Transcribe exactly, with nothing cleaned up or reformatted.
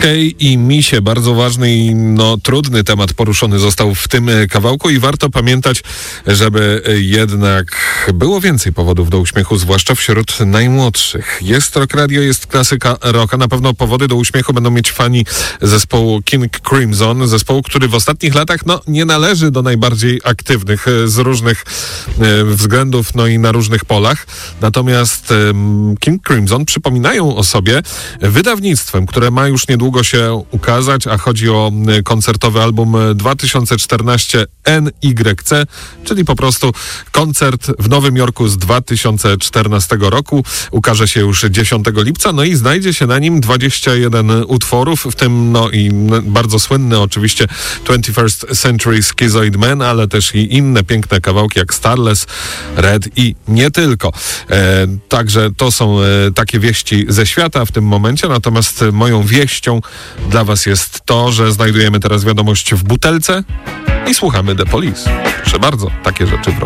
Kay i Misie, bardzo ważny i no, trudny temat poruszony został w tym kawałku i warto pamiętać, żeby jednak było więcej powodów do uśmiechu, zwłaszcza wśród najmłodszych. Jest Rock Radio, jest klasyka rocka. Na pewno powody do uśmiechu będą mieć fani zespołu King Crimson, zespołu, który w ostatnich latach no, nie należy do najbardziej aktywnych z różnych e, względów, no i na różnych polach. Natomiast e, King Crimson przypominają o sobie wydawnictwem, które ma już niedługo się ukazać, a chodzi o koncertowy album dwa tysiące czternaście N Y C, czyli po prostu koncert w Nowym Jorku z dwa tysiące czternastego roku. Ukaże się już dziesiątego lipca, no i znajdzie się na nim dwadzieścia jeden utworów, w tym no i bardzo słynny oczywiście twenty-first Century Schizoid Man, ale też i inne piękne kawałki jak Starless, Red i nie tylko. E, także to są e, takie wieści ze świata w tym momencie, natomiast moją wieścią dla was jest to, że znajdujemy teraz wiadomość w butelce i słuchamy The Police. Proszę bardzo, takie rzeczy w